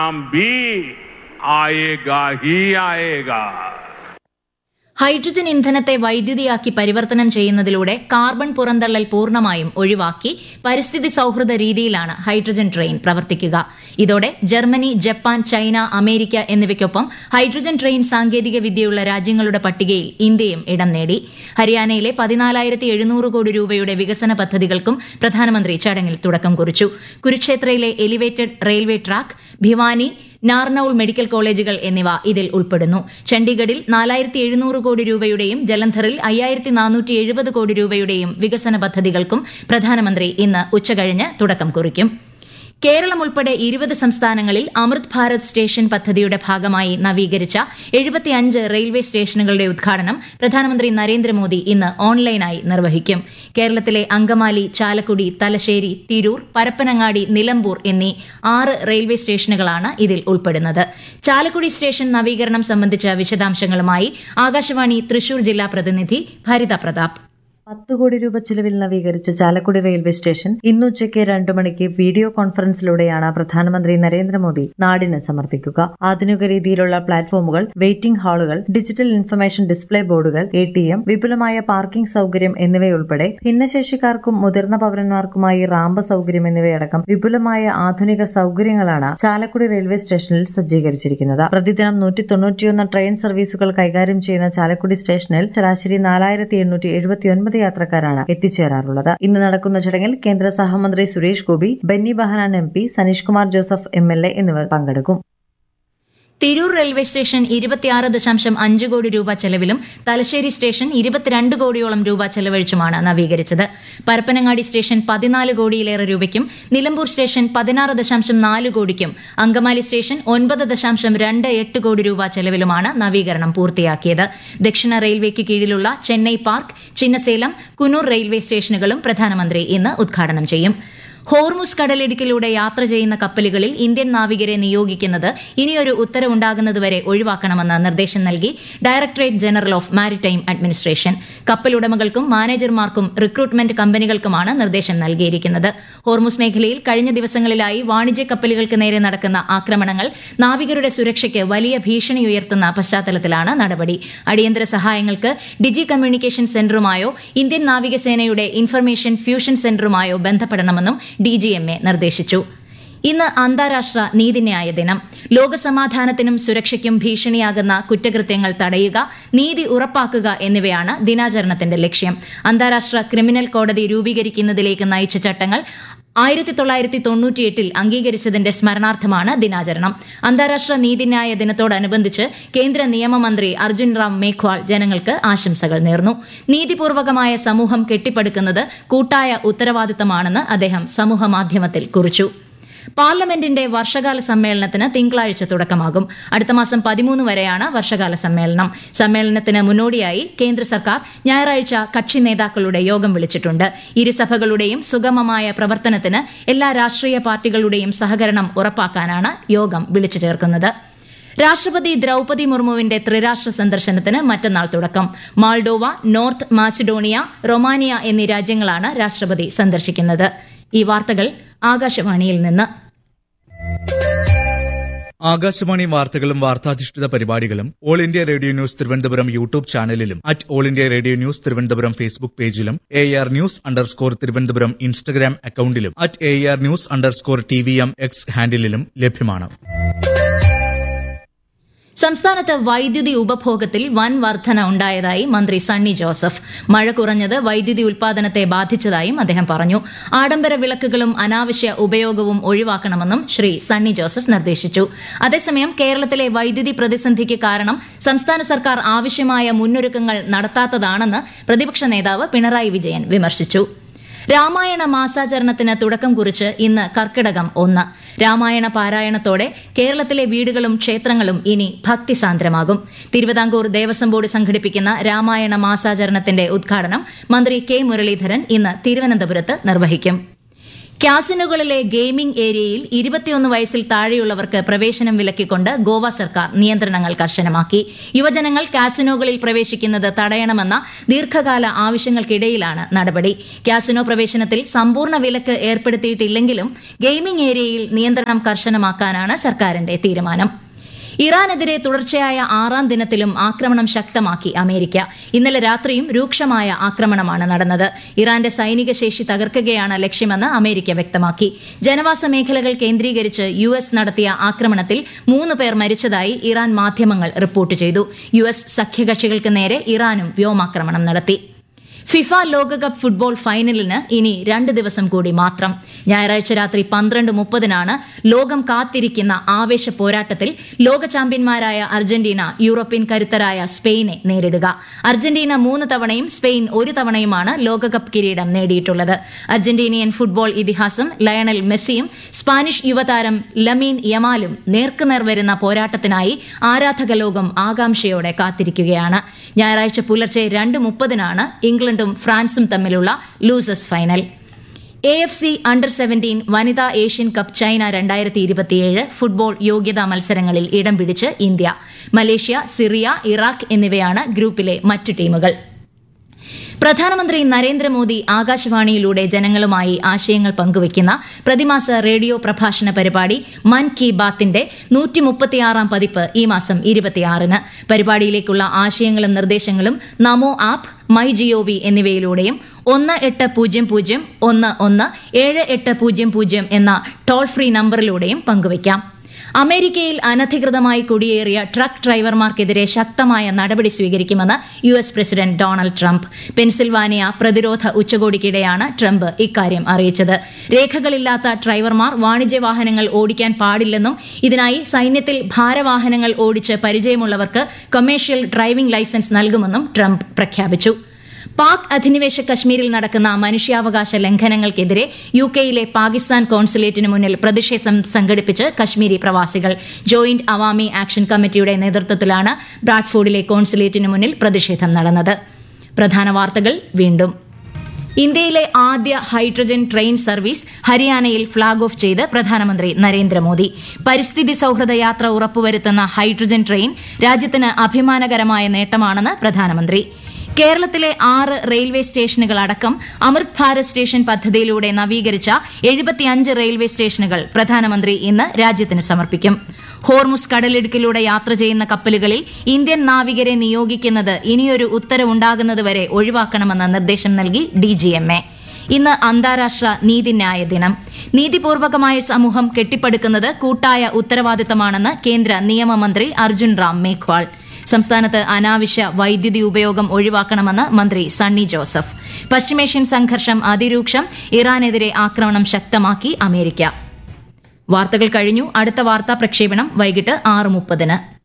भी आएगा ही आएगा। ഹൈഡ്രജൻ ഇന്ധനത്തെ വൈദ്യുതിയാക്കി പരിവർത്തനം ചെയ്യുന്നതിലൂടെ കാർബൺ പുറന്തള്ളൽ പൂർണ്ണമായും ഒഴിവാക്കി പരിസ്ഥിതി സൌഹൃദ രീതിയിലാണ് ഹൈഡ്രജൻ ട്രെയിൻ പ്രവർത്തിക്കുക. ഇതോടെ ജർമ്മനി, ജപ്പാൻ, ചൈന, അമേരിക്ക എന്നിവയ്ക്കൊപ്പം ഹൈഡ്രജൻ ട്രെയിൻ സാങ്കേതിക വിദ്യയുള്ള രാജ്യങ്ങളുടെ പട്ടികയിൽ ഇന്ത്യയും ഇടം നേടി. ഹരിയാനയിലെ 14,700 കോടി രൂപയുടെ വികസന പദ്ധതികൾക്കും പ്രധാനമന്ത്രി ചടങ്ങിൽ തുടക്കം കുറിച്ചു. കുരുക്ഷേത്രയിലെ elevated railway track, Bhiwani, Narnaul medical കോളേജുകൾ എന്നിവ ഇതിൽ ഉൾപ്പെടുന്നു. ചണ്ഡീഗഡിൽ 4,700 കോടി രൂപയുടെയും ജലന്ധറിൽ 5,470 കോടി രൂപയുടെയും വികസന പദ്ധതികൾക്കും പ്രധാനമന്ത്രി ഇന്ന് ഉച്ചകഴിഞ്ഞ് തുടക്കം കുറിക്കും. കേരളം ഉൾപ്പെടെ 20 സംസ്ഥാനങ്ങളിൽ അമൃത് ഭാരത് സ്റ്റേഷൻ പദ്ധതിയുടെ ഭാഗമായി നവീകരിച്ച 75 റെയിൽവേ സ്റ്റേഷനുകളുടെ ഉദ്ഘാടനം പ്രധാനമന്ത്രി നരേന്ദ്രമോദി ഇന്ന് ഓൺലൈനായി നിർവഹിക്കും. കേരളത്തിലെ അങ്കമാലി, ചാലക്കുടി, തലശ്ശേരി, തിരൂർ, പരപ്പനങ്ങാടി, നിലമ്പൂർ എന്നീ 6 റെയിൽവേ സ്റ്റേഷനുകളാണ് ഇതിൽ ഉൾപ്പെടുന്നത്. ചാലക്കുടി സ്റ്റേഷൻ നവീകരണം സംബന്ധിച്ച വിശദാംശങ്ങളുമായി ആകാശവാണി തൃശൂർ ജില്ലാ പ്രതിനിധി ഭരിത പ്രതാപ്. 10 കോടി രൂപ ചിലവിൽ നവീകരിച്ച ചാലക്കുടി റെയിൽവേ സ്റ്റേഷൻ ഇന്ന് ഉച്ചയ്ക്ക് 2 മണിക്ക് വീഡിയോ കോൺഫറൻസിലൂടെയാണ് പ്രധാനമന്ത്രി നരേന്ദ്രമോദി നാടിന് സമർപ്പിക്കുക. ആധുനിക രീതിയിലുള്ള പ്ലാറ്റ്ഫോമുകൾ, വെയിറ്റിംഗ് ഹാളുകൾ, ഡിജിറ്റൽ ഇൻഫർമേഷൻ ഡിസ്പ്ലേ ബോർഡുകൾ, ATM, വിപുലമായ പാർക്കിംഗ് സൌകര്യം എന്നിവയുൾപ്പെടെ ഭിന്നശേഷിക്കാർക്കും മുതിർന്ന പൌരന്മാർക്കുമായി റാമ്പ് സൌകര്യം എന്നിവയടക്കം വിപുലമായ ആധുനിക സൌകര്യങ്ങളാണ് ചാലക്കുടി റെയിൽവേ സ്റ്റേഷനിൽ സജ്ജീകരിച്ചിരിക്കുന്നത്. പ്രതിദിനം 191 ട്രെയിൻ സർവീസുകൾ കൈകാര്യം ചെയ്യുന്ന ചാലക്കുടി സ്റ്റേഷനിൽ ശരാശരി 4,879 യാത്രക്കാരാണ് എത്തിച്ചേരാറുള്ളത്. ഇന്ന് നടക്കുന്ന ചടങ്ങിൽ കേന്ദ്ര സഹമന്ത്രി Suresh Gopi, Benny Behanan MP, Saneesh Kumar Joseph MLA എന്നിവർ പങ്കെടുക്കും. തിരൂർ റെയിൽവേ സ്റ്റേഷൻ 26.5 കോടി രൂപ ചെലവിലും തലശ്ശേരി സ്റ്റേഷൻ 22 കോടിയോളം രൂപ ചെലവഴിച്ചുമാണ് നവീകരിച്ചത്. പരപ്പനങ്ങാടി സ്റ്റേഷൻ 14 കോടിയിലേറെ രൂപയ്ക്കും നിലമ്പൂർ സ്റ്റേഷൻ 16.4 കോടിക്കും അങ്കമാലി സ്റ്റേഷൻ 9.28 കോടി രൂപ ചെലവിലുമാണ് നവീകരണം പൂർത്തിയാക്കിയത്. ദക്ഷിണ റെയിൽവേക്ക് കീഴിലുള്ള ചെന്നൈ പാർക്ക്, ചിന്നസേലം, കുനൂർ റെയിൽവേ സ്റ്റേഷനുകളും പ്രധാനമന്ത്രി ഇന്ന് ഉദ്ഘാടനം ചെയ്യും. ഹോർമുസ് കടലിടുക്കിലൂടെ യാത്ര ചെയ്യുന്ന കപ്പലുകളിൽ ഇന്ത്യൻ നാവികരെ നിയോഗിക്കുന്നത് ഇനിയൊരു ഉത്തരവുണ്ടാകുന്നതുവരെ ഒഴിവാക്കണമെന്ന് നിർദ്ദേശം നൽകി directorate general of maritime administration. കപ്പലുടമകൾക്കും മാനേജർമാർക്കും recruitment കമ്പനികൾക്കുമാണ് നിർദ്ദേശം നൽകിയിരിക്കുന്നത്. ഹോർമുസ് മേഖലയിൽ കഴിഞ്ഞ ദിവസങ്ങളിലായി വാണിജ്യ കപ്പലുകൾക്ക് നേരെ നടക്കുന്ന ആക്രമണങ്ങൾ നാവികരുടെ സുരക്ഷയ്ക്ക് വലിയ ഭീഷണി ഉയർത്തുന്ന പശ്ചാത്തലത്തിലാണ് നടപടി. അടിയന്തര സഹായങ്ങൾക്ക് ഡിജി കമ്മ്യൂണിക്കേഷൻ സെന്ററുമായോ ഇന്ത്യൻ നാവികസേനയുടെ ഇൻഫർമേഷൻ ഫ്യൂഷൻ സെന്ററുമായോ ബന്ധപ്പെടണമെന്നും DGMA നിർദ്ദേശിച്ചു. ഇന്ന് അന്താരാഷ്ട്ര നീതിന്യായ ദിനം. ലോകസമാധാനത്തിനും സുരക്ഷയ്ക്കും ഭീഷണിയാകുന്ന കുറ്റകൃത്യങ്ങൾ തടയുക, നീതി ഉറപ്പാക്കുക എന്നിവയാണ് ദിനാചരണത്തിന്റെ ലക്ഷ്യം. അന്താരാഷ്ട്ര ക്രിമിനൽ കോടതി രൂപീകരിക്കുന്നതിലേക്ക് നയിച്ച ചട്ടങ്ങൾ 1998 അംഗീകരിച്ചതിന്റെ സ്മരണാർത്ഥമാണ് ദിനാചരണം. അന്താരാഷ്ട്ര നീതിന്യായ ദിനത്തോടനുബന്ധിച്ച് കേന്ദ്ര നിയമമന്ത്രി അർജുൻ റാം മേഘ്വാൾ ജനങ്ങൾക്ക് ആശംസകൾ നേർന്നു. നീതിപൂർവകമായ സമൂഹം കെട്ടിപ്പടുക്കുന്നത് കൂട്ടായ ഉത്തരവാദിത്തമാണെന്ന് അദ്ദേഹം സമൂഹമാധ്യമത്തിൽ കുറിച്ചു. പാർലമെന്റിന്റെ വർഷകാല സമ്മേളനത്തിന് തിങ്കളാഴ്ച തുടക്കമാകും. അടുത്ത മാസം 13 വരെയാണ് വർഷകാല സമ്മേളനം. സമ്മേളനത്തിന് മുന്നോടിയായി കേന്ദ്ര സർക്കാർ ഞായറാഴ്ച കക്ഷി നേതാക്കളുടെ യോഗം വിളിച്ചിട്ടുണ്ട്. ഇരുസഭകളുടെയും സുഗമമായ പ്രവർത്തനത്തിന് എല്ലാ രാഷ്ട്രീയ പാർട്ടികളുടെയും സഹകരണം ഉറപ്പാക്കാനാണ് യോഗം വിളിച്ചു ചേർക്കുന്നത്. രാഷ്ട്രപതി ദ്രൌപതി മുർമുവിന്റെ ത്രിരാഷ്ട്ര സന്ദർശനത്തിന് മറ്റന്നാൾ തുടക്കം. മാൾഡോവ, നോർത്ത് മാസിഡോണിയ, റൊമാനിയ എന്നീ രാജ്യങ്ങളാണ് രാഷ്ട്രപതി സന്ദർശിക്കുന്നത്. ഈ വാർത്തകൾ ആകാശവാണിയിൽ നിന്ന്. ആകാശവാണി വാർത്തകളും വാർത്താധിഷ്ഠിത പരിപാടികളും all India radio news Thiruvananthapuram YouTube ചാനലിലും all India radio news Thiruvananthapuram Facebook പേജിലും AR News_ തിരുവനന്തപുരം ഇൻസ്റ്റഗ്രാം അക്കൌണ്ടിലും AR News_TVM X ഹാൻഡിലും ലഭ്യമാണ്. സംസ്ഥാനത്ത് വൈദ്യുതി ഉപഭോഗത്തിൽ വൻ വർധന ഉണ്ടായതായി മന്ത്രി സണ്ണി ജോസഫ്. മഴ കുറഞ്ഞത് വൈദ്യുതി ഉൽപാദനത്തെ ബാധിച്ചതായും അദ്ദേഹം പറഞ്ഞു. ആഡംബര വിളക്കുകളും അനാവശ്യ ഉപയോഗവും ഒഴിവാക്കണമെന്നും ശ്രീ സണ്ണി ജോസഫ് നിർദ്ദേശിച്ചു. അതേസമയം കേരളത്തിലെ വൈദ്യുതി പ്രതിസന്ധിക്ക് കാരണം സംസ്ഥാന സർക്കാർ ആവശ്യമായ മുന്നൊരുക്കങ്ങൾ നടത്താത്തതാണെന്ന് പ്രതിപക്ഷ നേതാവ് പിണറായി വിജയൻ വിമർശിച്ചു. രാമായണ മാസാചരണത്തിന് തുടക്കം കുറിച്ച് ഇന്ന് കർക്കിടകം 1. രാമായണ പാരായണത്തോടെ കേരളത്തിലെ വീടുകളും ക്ഷേത്രങ്ങളും ഇനി ഭക്തിസാന്ദ്രമാകും. തിരുവിതാംകൂർ ദേവസ്വം ബോർഡ് സംഘടിപ്പിക്കുന്ന രാമായണ മാസാചരണത്തിന്റെ ഉദ്ഘാടനം മന്ത്രി K. മുരളീധരൻ ഇന്ന് തിരുവനന്തപുരത്ത് നിർവഹിക്കും. കാസിനോകളിലെ ഗെയിമിംഗ് ഏരിയയിൽ 21 വയസ്സിൽ താഴെയുള്ളവർക്ക് പ്രവേശനം വിലക്കിക്കൊണ്ട് ഗോവ സർക്കാർ നിയന്ത്രണങ്ങൾ കർശനമാക്കി. യുവജനങ്ങൾ കാസിനോകളിൽ പ്രവേശിക്കുന്നത് തടയണമെന്ന ദീർഘകാല ആവശ്യങ്ങൾക്കിടയിലാണ് നടപടി. കാസിനോ പ്രവേശനത്തിൽ സമ്പൂർണ്ണ വിലക്ക് ഏർപ്പെടുത്തിയിട്ടില്ലെങ്കിലും ഗെയിമിംഗ് ഏരിയയിൽ നിയന്ത്രണം കർശനമാക്കാനാണ് സർക്കാരിന്റെ തീരുമാനം. ഇറാനെതിരെ തുടർച്ചയായ 6ാം ദിനത്തിലും ആക്രമണം ശക്തമാക്കി അമേരിക്ക. ഇന്നലെ രാത്രിയും രൂക്ഷമായ ആക്രമണമാണ് നടന്നത്. ഇറാന്റെ സൈനിക ശേഷി തകർക്കുകയാണ് ലക്ഷ്യമെന്ന് അമേരിക്ക വ്യക്തമാക്കി. ജനവാസ മേഖലകൾ കേന്ദ്രീകരിച്ച് US നടത്തിയ ആക്രമണത്തിൽ 3 പേർ മരിച്ചതായി ഇറാൻ മാധ്യമങ്ങൾ റിപ്പോർട്ട് ചെയ്തു. US സഖ്യകക്ഷികൾക്ക് നേരെ ഇറാനും വ്യോമാക്രമണം നടത്തി. ഫിഫ ലോകകപ്പ് ഫുട്ബോൾ ഫൈനലിന് ഇനി 2 ദിവസം കൂടി മാത്രം. ഞായറാഴ്ച രാത്രി 12:30 ലോകം കാത്തിരിക്കുന്ന ആവേശ പോരാട്ടത്തിൽ ലോക ചാമ്പ്യന്മാരായ അർജന്റീന യൂറോപ്യൻ കരുത്തരായ സ്പെയിനെ നേരിടുക. അർജന്റീന 3 തവണയും സ്പെയിൻ 1 തവണയുമാണ് ലോകകപ്പ് കിരീടം നേടിയിട്ടുള്ളത്. അർജന്റീനിയൻ ഫുട്ബോൾ ഇതിഹാസം ലയണൽ മെസ്സിയും സ്പാനിഷ് യുവതാരം ലമീൻ യമാലും നേർക്കുനേർ വരുന്ന പോരാട്ടത്തിനായി ആരാധക ലോകം ആകാംക്ഷയോടെ കാത്തിരിക്കുകയാണ്. ഞായറാഴ്ച പുലർച്ചെ 2:30 ഇംഗ്ലണ്ടും ഫ്രാൻസും തമ്മിലുള്ള ലൂസേഴ്സ് ഫൈനൽ. AFC അണ്ടർ-17 വനിതാ ഏഷ്യൻ കപ്പ് ചൈന 2027 ഫുട്ബോൾ യോഗ്യതാ മത്സരങ്ങളിൽ ഇടം പിടിച്ച് ഇന്ത്യ. മലേഷ്യ, സിറിയ, ഇറാഖ് എന്നിവയാണ് ഗ്രൂപ്പിലെ മറ്റു ടീമുകൾ. പ്രധാനമന്ത്രി നരേന്ദ്രമോദി ആകാശവാണിയിലൂടെ ജനങ്ങളുമായി ആശയങ്ങൾ പങ്കുവയ്ക്കുന്ന പ്രതിമാസ റേഡിയോ പ്രഭാഷണ പരിപാടി മൻ കി ബാത്തിന്റെ 136ാം പതിപ്പ് ഈ മാസം 26-ന്. പരിപാടിയിലേക്കുള്ള ആശയങ്ങളും നിർദ്ദേശങ്ങളും നമോ ആപ്പ്, മൈ ജിഒവി എന്നിവയിലൂടെയും 1800117800 എന്ന ടോൾ ഫ്രീ നമ്പറിലൂടെയും പങ്കുവയ്ക്കാം. അമേരിക്കയിൽ അനധികൃതമായി കുടിയേറിയ ട്രക്ക് ഡ്രൈവർമാർക്കെതിരെ ശക്തമായ നടപടി സ്വീകരിക്കുമെന്ന് US president Donald Trump. Pennsylvania പ്രതിരോധ ഉച്ചകോടിക്കിടെയാണ് ട്രംപ് ഇക്കാര്യം അറിയിച്ചത്. രേഖകളില്ലാത്ത ഡ്രൈവർമാർ വാണിജ്യ വാഹനങ്ങൾ ഓടിക്കാൻ പാടില്ലെന്നും ഇതിനായി സൈന്യത്തിൽ ഭാരവാഹനങ്ങൾ ഓടിച്ച് പരിചയമുള്ളവർക്ക് കൊമേഴ്ഷ്യൽ ഡ്രൈവിംഗ് ലൈസൻസ് നൽകുമെന്നും ട്രംപ് പ്രഖ്യാപിച്ചു. പാക് അധിനിവേശ കശ്മീരിൽ നടക്കുന്ന മനുഷ്യാവകാശ ലംഘനങ്ങൾക്കെതിരെ UKയിലെ പാകിസ്ഥാൻ കോൺസുലേറ്റിന് മുന്നിൽ പ്രതിഷേധം സംഘടിപ്പിച്ച് കശ്മീരി പ്രവാസികൾ. ജോയിന്റ് അവാമി ആക്ഷൻ കമ്മിറ്റിയുടെ നേതൃത്വത്തിലാണ് ബ്രാഡ്ഫോർഡിലെ കോൺസുലേറ്റിന് മുന്നിൽ പ്രതിഷേധം നടന്നത്. പ്രധാന വാർത്തകൾ വീണ്ടും. ഇന്ത്യയിലെ ആദ്യ ഹൈഡ്രജൻ ട്രെയിൻ സർവീസ് ഹരിയാനയിൽ ഫ്ളാഗ് ഓഫ് ചെയ്ത് പ്രധാനമന്ത്രി നരേന്ദ്രമോദി. പരിസ്ഥിതി സൌഹൃദ യാത്ര ഉറപ്പുവരുത്തുന്ന ഹൈഡ്രജൻ ട്രെയിൻ രാജ്യത്തിന് അഭിമാനകരമായ നേട്ടമാണെന്ന് പ്രധാനമന്ത്രി. കേരളത്തിലെ 6 റെയിൽവേ സ്റ്റേഷനുകളടക്കം അമൃത് ഭാരത് സ്റ്റേഷൻ പദ്ധതിയിലൂടെ നവീകരിച്ച 75 റെയിൽവേ സ്റ്റേഷനുകൾ പ്രധാനമന്ത്രി ഇന്ന് രാജ്യത്തിന് സമർപ്പിക്കും. ഹോർമുസ് കടലിടുക്കിലൂടെ യാത്ര ചെയ്യുന്ന കപ്പലുകളിൽ ഇന്ത്യൻ നാവികരെ നിയോഗിക്കുന്നത് ഇനിയൊരു ഉത്തരവുണ്ടാകുന്നതുവരെ ഒഴിവാക്കണമെന്ന നിർദ്ദേശം നൽകി DGMA. ഇന്ന് അന്താരാഷ്ട്ര നീതിന്യായ ദിനം. നീതിപൂർവകമായ സമൂഹം കെട്ടിപ്പടുക്കുന്നത് കൂട്ടായ ഉത്തരവാദിത്തമാണെന്ന് കേന്ദ്ര നിയമമന്ത്രി അർജുൻ റാം മേഘ്വാൾ. സംസ്ഥാനത്ത് അനാവശ്യ വൈദ്യുതി ഉപയോഗം ഒഴിവാക്കണമെന്ന് മന്ത്രി സണ്ണി ജോസഫ്. പശ്ചിമേഷ്യൻ സംഘർഷം അതിരൂക്ഷം, ഇറാനെതിരെ ആക്രമണം ശക്തമാക്കി അമേരിക്ക. വാർത്തകൾ കഴിഞ്ഞു. അടുത്ത വാർത്താ പ്രക്ഷേപണം വൈകിട്ട് 6:30-ന്.